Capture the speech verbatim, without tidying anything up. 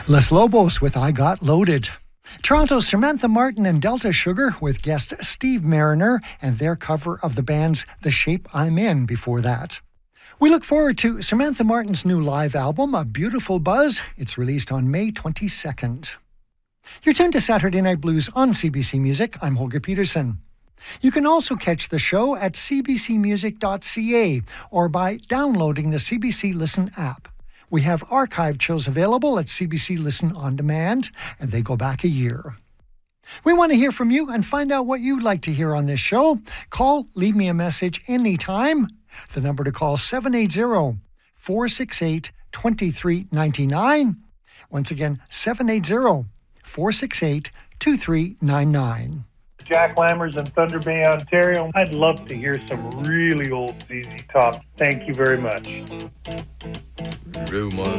Les Lobos with I Got Loaded. Toronto's Samantha Martin and Delta Sugar with guest Steve Mariner and their cover of the band's The Shape I'm In before that. We look forward to Samantha Martin's new live album, A Beautiful Buzz. It's released on May twenty-second. You're tuned to Saturday Night Blues on C B C Music. I'm Holger Peterson. You can also catch the show at c b c music dot c a or by downloading the C B C Listen app. We have archived shows available at C B C Listen On Demand, and they go back a year. We want to hear from you and find out what you'd like to hear on this show. Call, leave me a message anytime. The number to call seven eight zero, four six eight, two three nine nine. Once again, seven eight zero, four six eight, two three nine nine. Jack Lammers in Thunder Bay, Ontario. I'd love to hear some really old Z Z Top. Thank you very much. Rumors